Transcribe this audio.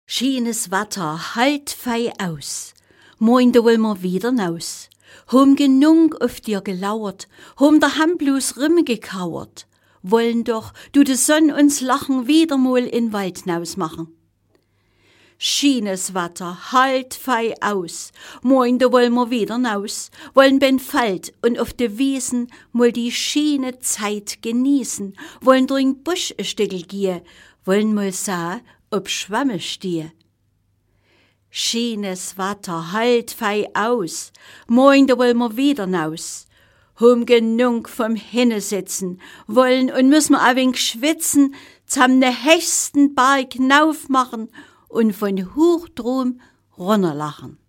Schönes Wetter, halt fei aus. Moin, da wollen wir wieder naus. Hom genug auf dir gelauert, hom der Hand bloß gekauert. Wollen doch, du de Sonn uns lachen, wieder mal in Wald naus machen. Schönes Wetter, halt fei aus. Moin, da wollen wir wieder naus. Wollen ben Feld und auf de Wiesen mal die schöne Zeit genießen. Wollen durch den Busch ein Stückel gehen. Wollen mal sah, ob Schwamme stehe. Schönes Wetter, halt fei aus. Moin, da wollen wir wieder naus. Hom genug vom Hinnesitzen, wollen und müssen wir ein wenig schwitzen, zam ne höchsten Berg naufmachen und von hoch drum runterlachen.